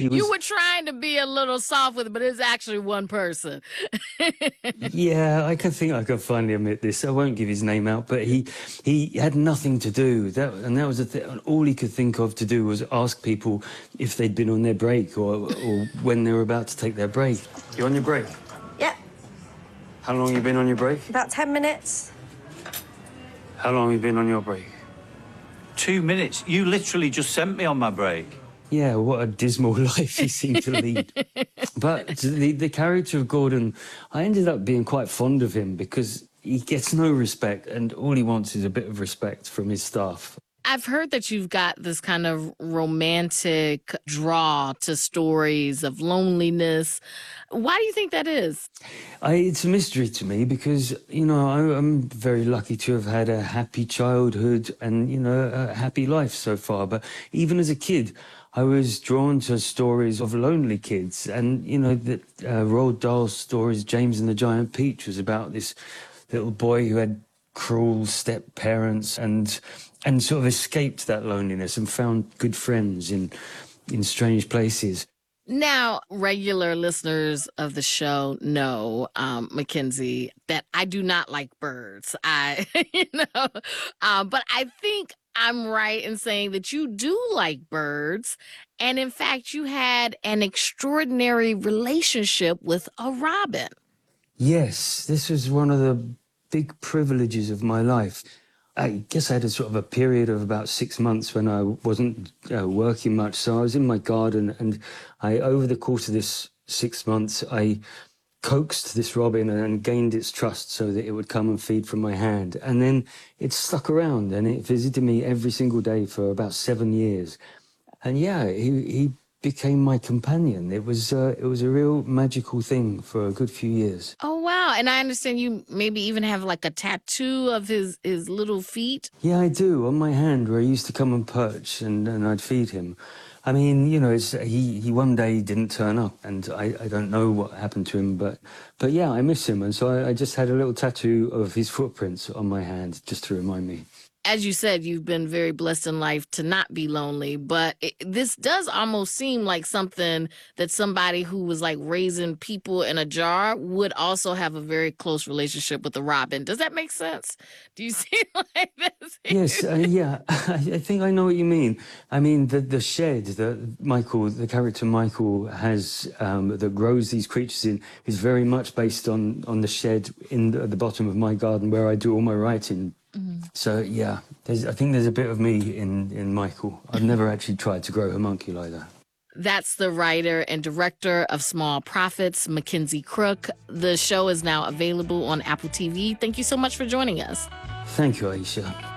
He You was, were trying to be a little soft with it, but it's actually one person. yeah, think I can finally admit this. I won't give his name out, but he had nothing to do. That was the thing. All he could think of to do was ask people if they'd been on their break or when they were about to take their break. You on your break? Yep, How long you been on your break? about 10 minutes. How long you been on your break? 2 minutes. You literally just sent me on my break. Yeah, what a dismal life he seemed to lead. But the character of Gordon, I ended up being quite fond of him because he gets no respect, and all he wants is a bit of respect from his staff. I've heard that you've got this kind of romantic draw to stories of loneliness. Why do you think that is? It's a mystery to me because, I'm very lucky to have had a happy childhood and, a happy life so far. But even as a kid, I was drawn to stories of lonely kids. And, Roald Dahl's stories, James and the Giant Peach, was about this little boy who had cruel step-parents and sort of escaped that loneliness and found good friends in strange places. Now, regular listeners of the show know, Mackenzie, that I do not like birds. But I think I'm right in saying that you do like birds. And in fact, you had an extraordinary relationship with a robin. Yes, this was one of the big privileges of my life. I guess I had a sort of a period of about 6 months when I wasn't working much. So I was in my garden, and over the course of this 6 months, I coaxed this robin and gained its trust so that it would come and feed from my hand. And then it stuck around, and it visited me every single day for about 7 years. And yeah, he became my companion. It was a real magical thing for a good few years. Oh, wow. And I understand you maybe even have like a tattoo of his little feet. Yeah, I do, on my hand, where he used to come and perch and I'd feed him. I mean, he one day didn't turn up, and I don't know what happened to him, but yeah, I miss him. And so I just had a little tattoo of his footprints on my hand just to remind me. As you said, you've been very blessed in life to not be lonely, but this does almost seem like something that somebody who was like raising people in a jar would also have a very close relationship with a robin. Does that make sense? Do you see like this? Yes, yeah, I think I know what you mean. I mean, the shed that the character Michael has that grows these creatures in is very much based on the shed at the bottom of my garden where I do all my writing. Mm-hmm. So, yeah, I think there's a bit of me in Michael. I've never actually tried to grow a monkey like that. That's the writer and director of Small Profits, Mackenzie Crook. The show is now available on Apple TV. Thank you so much for joining us. Thank you, Aisha.